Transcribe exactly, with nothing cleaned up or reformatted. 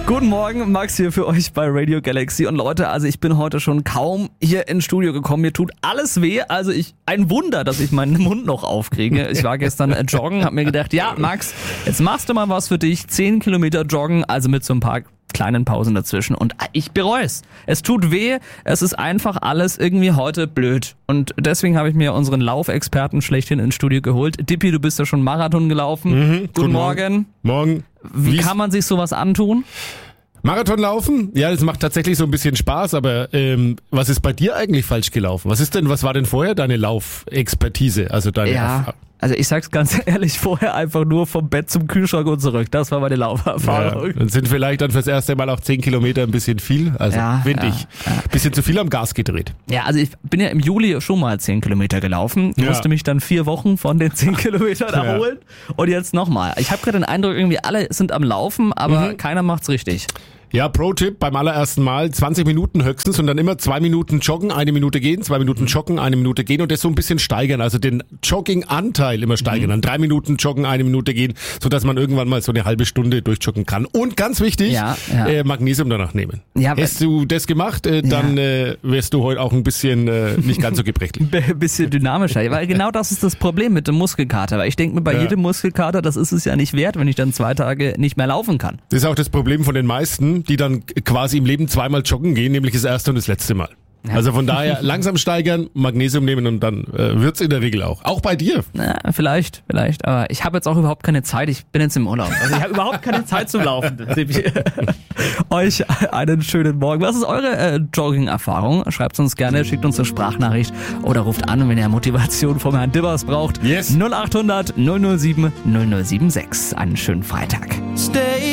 Guten Morgen, Max hier für euch bei Radio Galaxy. Und Leute, also ich bin heute schon kaum hier ins Studio gekommen. Mir tut alles weh. Also ich, ein Wunder, dass ich meinen Mund noch aufkriege. Ich war gestern äh, joggen, hab mir gedacht, ja Max, jetzt machst du mal was für dich. Zehn Kilometer joggen, also mit so ein paar kleinen Pausen dazwischen. Und ich bereue es. Es tut weh. Es ist einfach alles irgendwie heute blöd. Und deswegen habe ich mir unseren Laufexperten schlechthin ins Studio geholt. Dippi, du bist ja schon Marathon gelaufen. Mhm, Guten, guten Morgen. Morgen. Wie kann man sich sowas antun? Marathon laufen? Ja, das macht tatsächlich so ein bisschen Spaß, aber ähm, was ist bei dir eigentlich falsch gelaufen? Was ist denn, was war denn vorher deine Laufexpertise? Also deine Ja, Erfahrung? also ich sag's ganz ehrlich, vorher einfach nur vom Bett zum Kühlschrank und zurück. Das war meine Lauferfahrung. Ja, dann sind vielleicht dann fürs erste Mal auch zehn Kilometer ein bisschen viel. Also Ja, finde ja, ich. Bisschen zu viel am Gas gedreht. Ja, also ich bin ja im Juli schon mal zehn Kilometer gelaufen, Ja. musste mich dann vier Wochen von den zehn Kilometern Ja. erholen und jetzt nochmal. Ich habe gerade den Eindruck, irgendwie alle sind am Laufen, aber Mhm. keiner macht's richtig. Ja, Pro-Tipp beim allerersten Mal, zwanzig Minuten höchstens und dann immer zwei Minuten joggen, eine Minute gehen, zwei Minuten joggen, eine Minute gehen und das so ein bisschen steigern, also den Jogging-Anteil immer steigern. Mhm. Dann drei Minuten joggen, eine Minute gehen, sodass man irgendwann mal so eine halbe Stunde durchjoggen kann. Und ganz wichtig, Ja, ja. Äh, Magnesium danach nehmen. Ja, aber- Hättest du das gemacht, äh, dann äh, wärst du heute auch ein bisschen äh, nicht ganz so gebrechlich. Ein bisschen dynamischer, weil genau das ist das Problem mit dem Muskelkater, weil ich denke mir bei Ja. jedem Muskelkater, das ist es ja nicht wert, wenn ich dann zwei Tage nicht mehr laufen kann. Das ist auch das Problem von den meisten, die dann quasi im Leben zweimal joggen gehen, nämlich das erste und das letzte Mal. Also von daher langsam steigern, Magnesium nehmen und dann äh, wird's in der Regel auch. Auch bei dir. Na, vielleicht, vielleicht, aber ich habe jetzt auch überhaupt keine Zeit, ich bin jetzt im Urlaub. Also ich habe überhaupt keine Zeit zum Laufen. Euch einen schönen Morgen. Was ist eure äh, Jogging-Erfahrung? Schreibt uns gerne, schickt uns eine Sprachnachricht oder ruft an, wenn ihr Motivation vom Herrn Dibbers braucht. Yes. null acht hundert null null sieben null null sieben sechs. Einen schönen Freitag. Stay